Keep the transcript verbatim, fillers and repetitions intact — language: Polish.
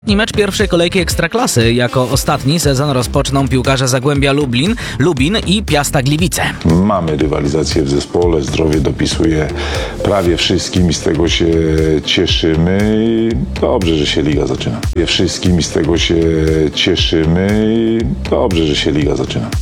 I mecz pierwszej kolejki Ekstraklasy. Jako ostatni sezon rozpoczną piłkarze Zagłębia Lublin, Lubin i Piasta Gliwice. Mamy rywalizację w zespole, zdrowie dopisuje prawie wszystkim i z tego się cieszymy. I dobrze, że się liga zaczyna. Wszystkim i z tego się cieszymy. I dobrze, że się liga zaczyna.